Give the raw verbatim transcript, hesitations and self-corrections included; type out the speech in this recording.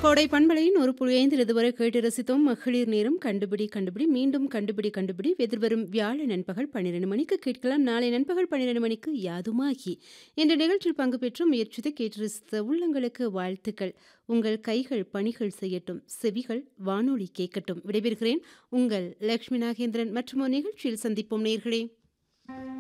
கோடை பண்பலையின் ஒரு புள்ளி ஐந்தில் இதுவரை கேட்டு ரசித்தோம். மகளிர் நேரம் கண்டுபிடி கண்டுபிடி மீண்டும் கண்டுபிடி கண்டுபிடி எதிர்வரும் வியாழன் நண்பகல் பன்னிரண்டு மணிக்கு கேட்கலாம். நாளை நண்பகல் பன்னிரண்டு மணிக்கு யாதுமாகி இந்த நிகழ்ச்சியில் பங்கு பெற்று முயற்சித்து கேட்டு ரசித்த உள்ளங்களுக்கு வாழ்த்துக்கள். உங்கள் கைகள் பணிகள் செய்யட்டும், செவிகள் வானொலி கேட்கட்டும். விடைபெறுகிறேன் உங்கள் லட்சுமி நாகேந்திரன். மற்றும் ஒரு நிகழ்ச்சியில் சந்திப்போம் நேயர்களே.